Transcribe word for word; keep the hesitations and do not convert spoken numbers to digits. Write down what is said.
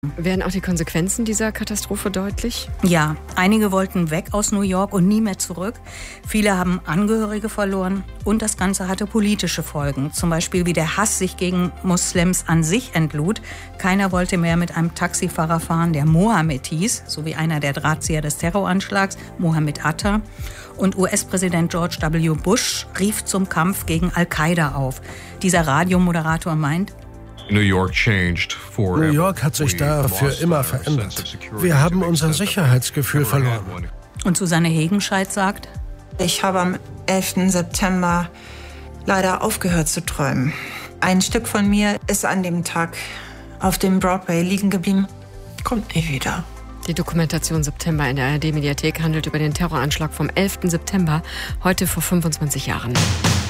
Werden auch die Konsequenzen dieser Katastrophe deutlich? Ja, einige wollten weg aus New York und nie mehr zurück. Viele haben Angehörige verloren und das Ganze hatte politische Folgen. Zum Beispiel wie der Hass sich gegen Moslems an sich entlud. Keiner wollte mehr mit einem Taxifahrer fahren, der Mohammed hieß, so wie einer der Drahtzieher des Terroranschlags, Mohammed Atta. Und U S-Präsident George W. Bush rief zum Kampf gegen Al-Qaida auf. Dieser Radiomoderator meint, New York hat sich da für immer verändert. Wir haben unser Sicherheitsgefühl verloren. Und Susanne Hegenscheid sagt, ich habe am elften September leider aufgehört zu träumen. Ein Stück von mir ist an dem Tag auf dem Broadway liegen geblieben, kommt nie wieder. Die Dokumentation September in der A R D-Mediathek handelt über den Terroranschlag vom elften September, heute vor fünfundzwanzig Jahren.